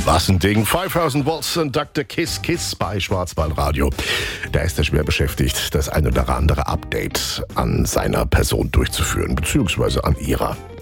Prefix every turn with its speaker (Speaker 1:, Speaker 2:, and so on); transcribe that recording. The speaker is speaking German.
Speaker 1: Was ein Ding. 5000 Watts und Dr. Kiss Kiss bei Schwarzwaldradio. Da ist er schwer beschäftigt, das ein oder andere Update an seiner Person durchzuführen, beziehungsweise an ihrer.